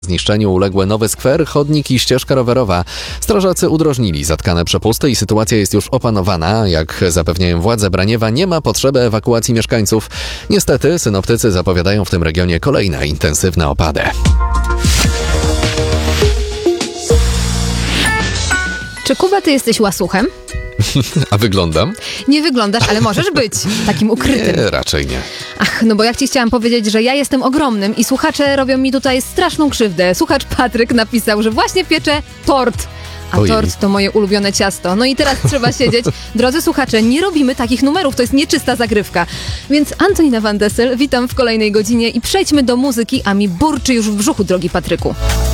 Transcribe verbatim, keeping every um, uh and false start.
Zniszczeniu uległy nowy skwer, chodnik i ścieżka rowerowa. Strażacy udrożnili zatkane przepusty i sytuacja jest już opanowana. Jak zapewniają władze Braniewa, nie ma potrzeby ewakuacji mieszkańców. Niestety synoptycy zapowiadają w tym regionie kolejne intensywne opady. Czy Kuba, ty jesteś łasuchem? A wyglądam? Nie wyglądasz, ale możesz być takim ukrytym. Nie, raczej nie. Ach, no bo ja ci chciałam powiedzieć, że ja jestem ogromnym i słuchacze robią mi tutaj straszną krzywdę. Słuchacz Patryk napisał, że właśnie piecze tort. A Ojej. Tort to moje ulubione ciasto. No i teraz trzeba siedzieć. Drodzy słuchacze, nie robimy takich numerów, to jest nieczysta zagrywka. Więc Antonina Van Dessel, witam w kolejnej godzinie i przejdźmy do muzyki, a mi burczy już w brzuchu, drogi Patryku.